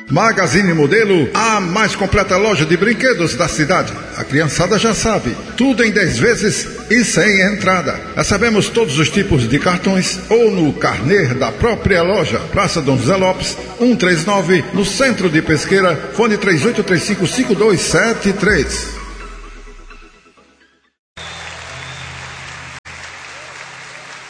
Magazine Modelo, a mais completa loja de brinquedos da cidade. A criançada já sabe, tudo em 10 vezes e sem entrada. Recebemos todos os tipos de cartões ou no carnê da própria loja. Praça Dom José Lopes, 139, no centro de Pesqueira, fone 38355273.